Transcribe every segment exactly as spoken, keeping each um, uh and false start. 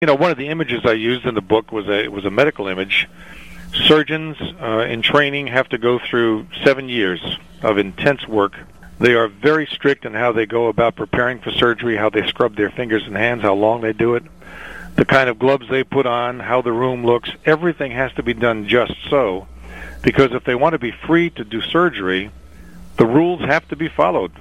You know, one of the images I used in the book was a was a medical image. Surgeons uh, in training have to go through seven years of intense work. They are very strict in how they go about preparing for surgery, how they scrub their fingers and hands, how long they do it, the kind of gloves they put on, how the room looks. Everything has to be done just so, because if they want to be free to do surgery, the rules have to be followed,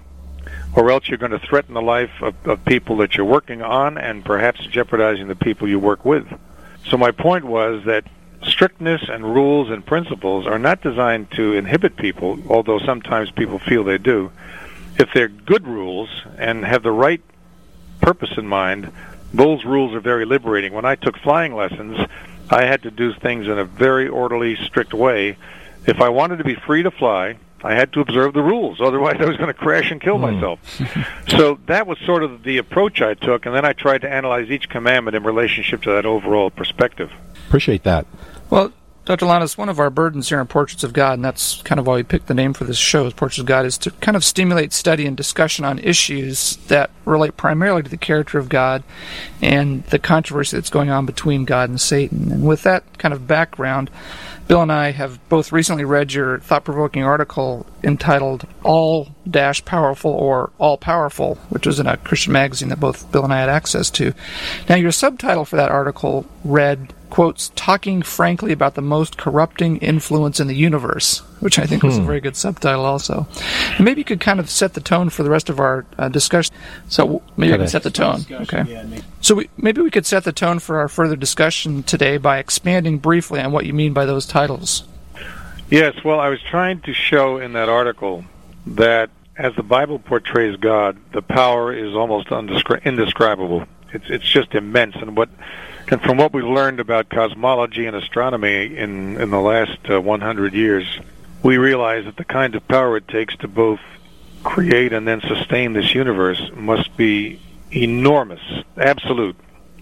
or else you're going to threaten the life of, of people that you're working on and perhaps jeopardizing the people you work with. So my point was that strictness and rules and principles are not designed to inhibit people, although sometimes people feel they do. If they're good rules and have the right purpose in mind, those rules are very liberating. When I took flying lessons, I had to do things in a very orderly, strict way. If I wanted to be free to fly, I had to observe the rules. Otherwise, I was going to crash and kill mm. myself. So that was sort of the approach I took, and then I tried to analyze each commandment in relationship to that overall perspective. Appreciate that. Well, Doctor Lannes, one of our burdens here in Portraits of God, and that's kind of why we picked the name for this show, Portraits of God, is to kind of stimulate study and discussion on issues that relate primarily to the character of God and the controversy that's going on between God and Satan. And with that kind of background, Bill and I have both recently read your thought-provoking article entitled All-Powerful or All-Powerful, which was in a Christian magazine that both Bill and I had access to. Now, your subtitle for that article read, quotes, Talking Frankly About the Most Corrupting Influence in the Universe, which I think hmm. was a very good subtitle also. And maybe you could kind of set the tone for the rest of our uh, discussion. So maybe I can set the tone. Okay. So we, maybe we could set the tone for our further discussion today by expanding briefly on what you mean by those titles. Yes, well, I was trying to show in that article that as the Bible portrays God, the power is almost undescri- indescribable. It's it's just immense, and what and from what we've learned about cosmology and astronomy in in the last uh, one hundred years, we realize that the kind of power it takes to both create and then sustain this universe must be enormous, absolute.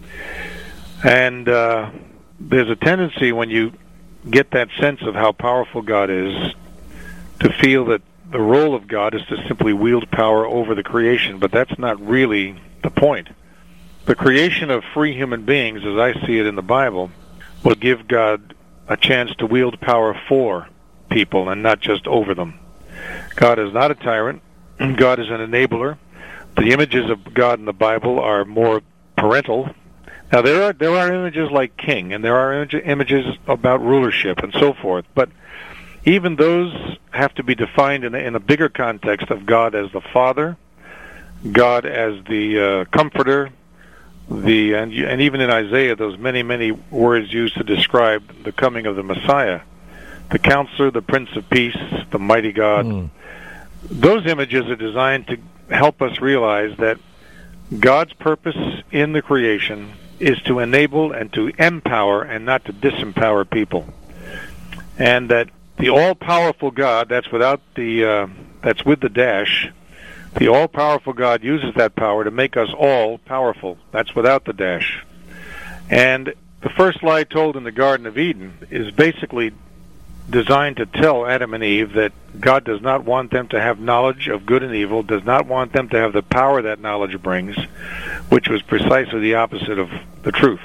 And uh, there's a tendency when you get that sense of how powerful God is to feel that the role of God is to simply wield power over the creation, but that's not really the point. The creation of free human beings, as I see it in the Bible, will give God a chance to wield power for people and not just over them. God is not a tyrant. God is an enabler. The images of God in the Bible are more parental. Now, there are there are images like king, and there are image, images about rulership and so forth, but even those have to be defined in a, in a bigger context of God as the Father, God as the uh, Comforter, the and, and even in Isaiah, those many, many words used to describe the coming of the Messiah, the Counselor, the Prince of Peace, the Mighty God. Mm. Those images are designed to help us realize that God's purpose in the creation is to enable and to empower and not to disempower people. And that the all-powerful God, that's without the, uh, that's with the dash, the all-powerful God uses that power to make us all powerful. That's without the dash. And the first lie told in the Garden of Eden is basically designed to tell Adam and Eve that God does not want them to have knowledge of good and evil, does not want them to have the power that knowledge brings, which was precisely the opposite of the truth.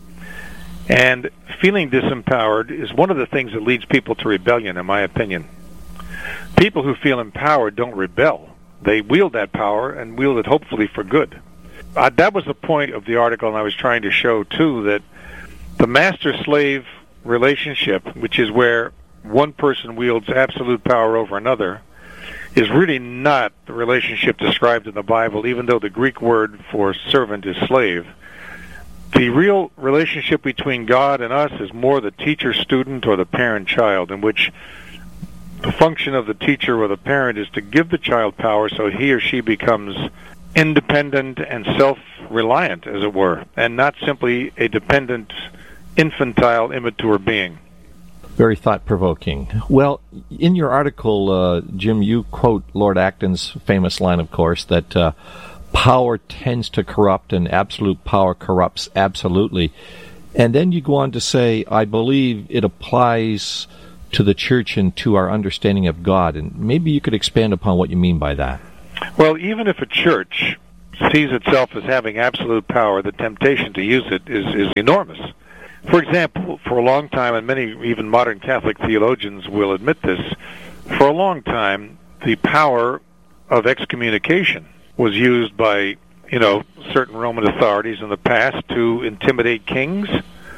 And feeling disempowered is one of the things that leads people to rebellion, in my opinion. People who feel empowered don't rebel. They wield that power and wield it hopefully for good. Uh, that was the point of the article, and I was trying to show, too, that the master-slave relationship, which is where one person wields absolute power over another, is really not the relationship described in the Bible, even though the Greek word for servant is slave. The real relationship between God and us is more the teacher-student or the parent-child, in which the function of the teacher or the parent is to give the child power so he or she becomes independent and self-reliant, as it were, and not simply a dependent, infantile, immature being. Very thought-provoking. Well, in your article, uh, Jim, you quote Lord Acton's famous line, of course, that uh, power tends to corrupt and absolute power corrupts absolutely. And then you go on to say, I believe it applies to the church and to our understanding of God. And maybe you could expand upon what you mean by that. Well, even if a church sees itself as having absolute power, the temptation to use it is, is enormous. For example, for a long time, and many even modern Catholic theologians will admit this, for a long time, the power of excommunication was used by, you know, certain Roman authorities in the past to intimidate kings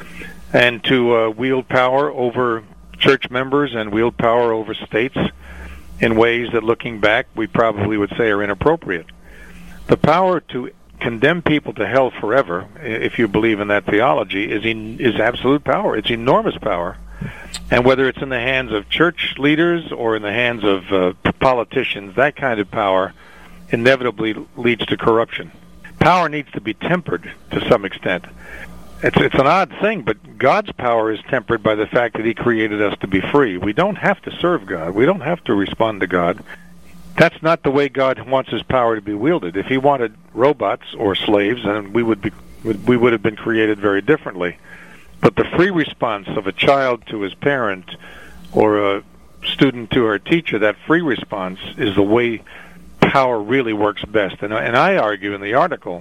and to uh, wield power over church members and wield power over states in ways that, looking back, we probably would say are inappropriate. The power to condemn people to hell forever, if you believe in that theology, is en- is absolute power. It's enormous power. And whether it's in the hands of church leaders or in the hands of uh, politicians, that kind of power inevitably leads to corruption. Power needs to be tempered to some extent. It's it's an odd thing, but God's power is tempered by the fact that He created us to be free. We don't have to serve God. We don't have to respond to God. That's not the way God wants His power to be wielded. If He wanted robots or slaves, then we would be we would have been created very differently. But the free response of a child to his parent or a student to her teacher, that free response is the way power really works best. And, and I argue in the article,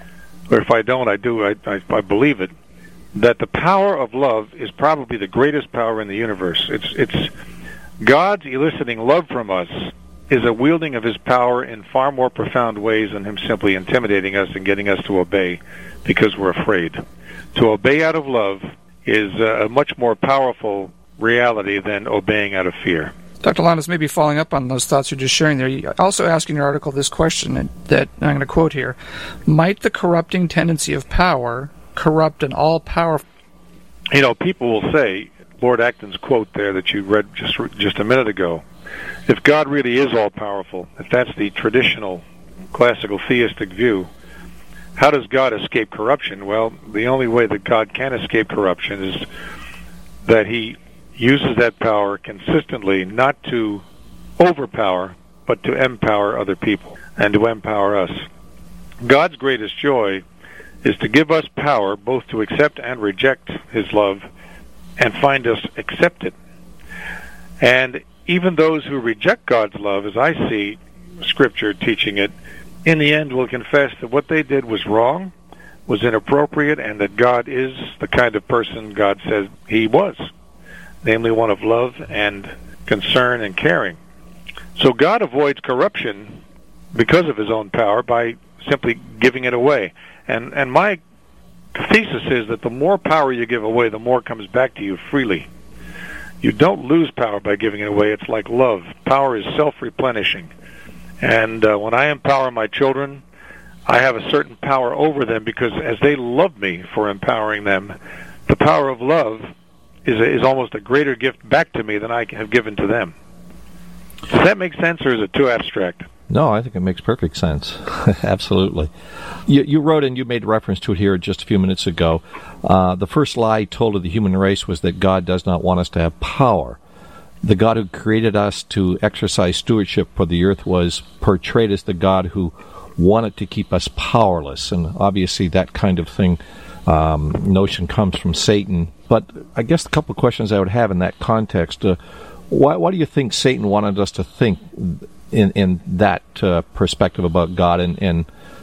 or if I don't, I do, I, I, I believe it, that the power of love is probably the greatest power in the universe. It's, it's God's eliciting love from us is a wielding of His power in far more profound ways than Him simply intimidating us and getting us to obey because we're afraid. To obey out of love is a much more powerful reality than obeying out of fear. Doctor Lanas, maybe following up on those thoughts you're just sharing there, you also ask in your article this question that I'm going to quote here. Might the corrupting tendency of power corrupt an all-powerful... You know, people will say, Lord Acton's quote there that you read just just a minute ago, if God really is all-powerful, if that's the traditional classical theistic view, how does God escape corruption? Well, the only way that God can escape corruption is that He uses that power consistently, not to overpower, but to empower other people and to empower us. God's greatest joy is to give us power both to accept and reject His love and find us accept it. And even those who reject God's love, as I see Scripture teaching it, in the end will confess that what they did was wrong, was inappropriate, and that God is the kind of person God says He was, namely one of love and concern and caring. So God avoids corruption because of His own power by simply giving it away. And and my thesis is that the more power you give away, the more comes back to you freely. You don't lose power by giving it away. It's like love. Power is self-replenishing. And uh, when I empower my children, I have a certain power over them because as they love me for empowering them, the power of love is a, is almost a greater gift back to me than I have given to them. Does that make sense, or is it too abstract? No, I think it makes perfect sense. Absolutely. You, you wrote, and you made reference to it here just a few minutes ago, uh, the first lie told of the human race was that God does not want us to have power. The God who created us to exercise stewardship for the earth was portrayed as the God who wanted to keep us powerless. And obviously that kind of thing, um, notion comes from Satan. But I guess a couple of questions I would have in that context. Uh, why, why do you think Satan wanted us to think in, in that uh, perspective about God? And, and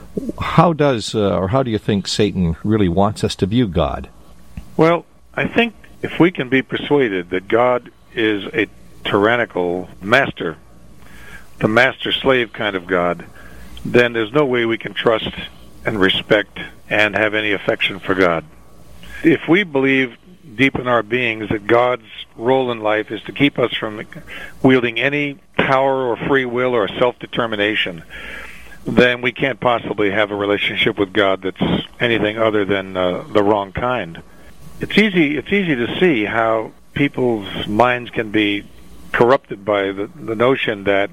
how does, uh, or how do you think Satan really wants us to view God? Well, I think if we can be persuaded that God is a tyrannical master, the master-slave kind of God, then there's no way we can trust and respect and have any affection for God. If we believe deep in our beings that God's role in life is to keep us from wielding any power or free will or self-determination, then we can't possibly have a relationship with God that's anything other than uh, the wrong kind. It's easy, it's easy to see how people's minds can be corrupted by the, the notion that